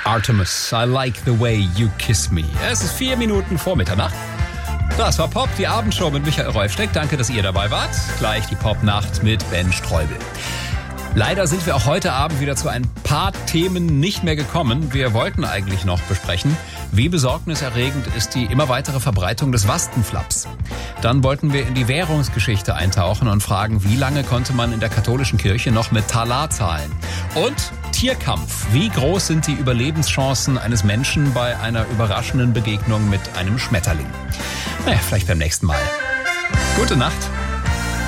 Artemis, I like the way you kiss me. Es ist 4 Minuten vor Mitternacht. Das war Pop, die Abendshow mit Michael Reufsteck. Danke, dass ihr dabei wart. Gleich die Popnacht mit Ben Streubel. Leider sind wir auch heute Abend wieder zu ein paar Themen nicht mehr gekommen. Wir wollten eigentlich noch besprechen, wie besorgniserregend ist die immer weitere Verbreitung des Wastenflaps. Dann wollten wir in die Währungsgeschichte eintauchen und fragen, wie lange konnte man in der katholischen Kirche noch mit Talar zahlen? Und Tierkampf. Wie groß sind die Überlebenschancen eines Menschen bei einer überraschenden Begegnung mit einem Schmetterling? Naja, vielleicht beim nächsten Mal. Gute Nacht.